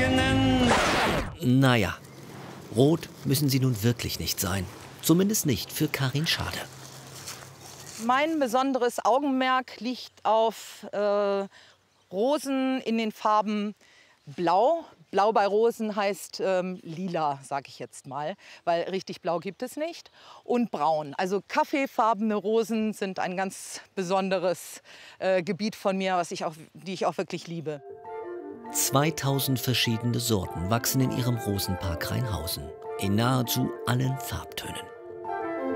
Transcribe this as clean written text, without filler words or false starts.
eigenen. Naja, rot müssen sie nun wirklich nicht sein. Zumindest nicht für Karin Schade. Mein besonderes Augenmerk liegt auf Rosen in den Farben Blau. Blau bei Rosen heißt lila, sage ich jetzt mal, weil richtig blau gibt es nicht. Und braun. Also kaffeefarbene Rosen sind ein ganz besonderes Gebiet von mir, die ich auch wirklich liebe. 2000 verschiedene Sorten wachsen in ihrem Rosenpark Rheinhausen. In nahezu allen Farbtönen.